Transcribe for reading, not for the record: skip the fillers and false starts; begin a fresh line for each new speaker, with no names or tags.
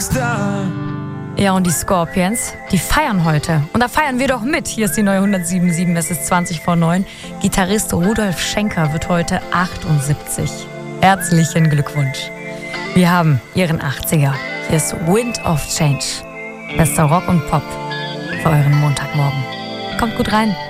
Star.
Ja, und die Scorpions, die feiern heute. Und da feiern wir doch mit. Hier ist die neue 107.7, es ist 20 vor 9. Gitarrist Rudolf Schenker wird heute 78. Herzlichen Glückwunsch. Wir haben ihren 80er. Hier ist Wind of Change. Bester Rock und Pop für euren Montagmorgen. Kommt gut rein.